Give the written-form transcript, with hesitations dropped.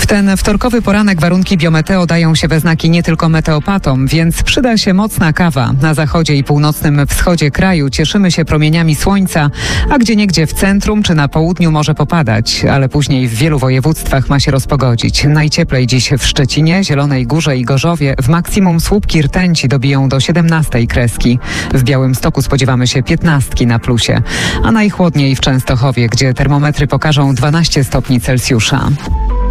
ten wtorkowy poranek warunki biometeo dają się we znaki nie tylko meteopatom, więc przyda się mocna kawa. Na zachodzie i północnym wschodzie kraju cieszymy się promieniami słońca, a gdzieniegdzie w centrum czy na południu może popadać, ale później w wielu województwach ma się rozpogodzić. Najcieplej dziś w Szczecinie, Zielonej Górze i Gorzowie, w maksimum słupki rtęci dobiją do 17 kreski. W Białymstoku spodziewamy się 15 na plusie, a najchłodniej w Częstochowie, gdzie termometry pokażą 12 stopni Celsjusza.